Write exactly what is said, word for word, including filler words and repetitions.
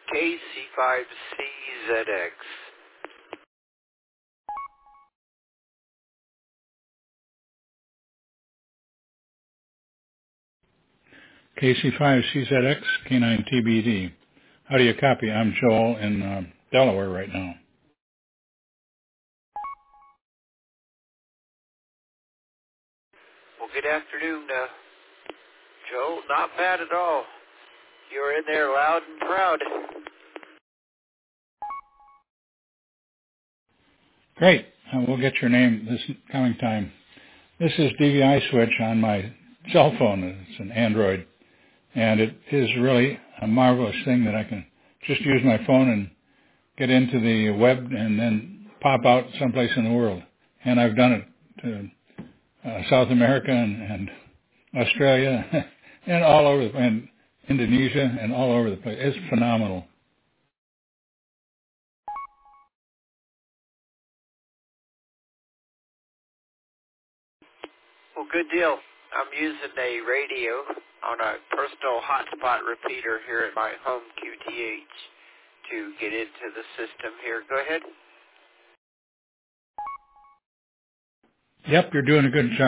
K C five C Z X. K C five C Z X, K nine T B D. How do you copy? I'm Joel in uh, Delaware right now. Well, good afternoon, uh, Joe. Not bad at all. You're in there loud and proud. Great. Uh, we'll get your name this coming time. This is D V I switch on my cell phone. It's an Android. And it is really a marvelous thing that I can just use my phone and get into the web and then pop out someplace in the world. And I've done it to uh, South America and, and Australia and all over, the, and Indonesia and all over the place. It's phenomenal. Well, good deal. I'm using a radio on a personal hotspot repeater here at my home Q T H to get into the system here. Go ahead. Yep, you're doing a good job.